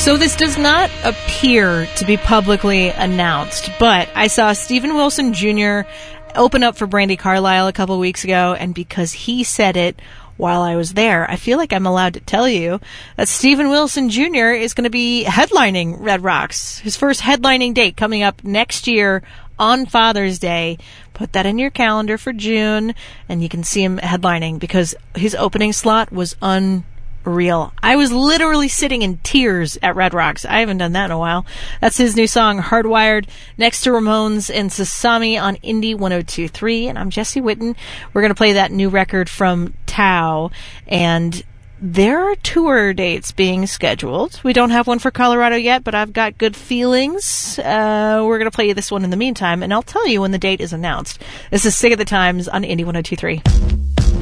So this does not appear to be publicly announced, but I saw Steven Wilson Jr. open up for Brandi Carlile a couple weeks ago, and because he said it while I was there, I feel like I'm allowed to tell you that Steven Wilson Jr. is going to be headlining Red Rocks. His first headlining date coming up next year on Father's Day. Put that in your calendar for June, and you can see him headlining because his opening slot was unreal. I was literally sitting in tears at Red Rocks. I haven't done that in a while. That's his new song, Hardwired, next to Ramones and Sasami on Indie 102.3. And I'm Jesse Whitten. We're going to play that new record from Tao. And there are tour dates being scheduled. We don't have one for Colorado yet, but I've got good feelings. We're going to play you this one in the meantime, and I'll tell you when the date is announced. This is Sick of the Times on Indie 102.3.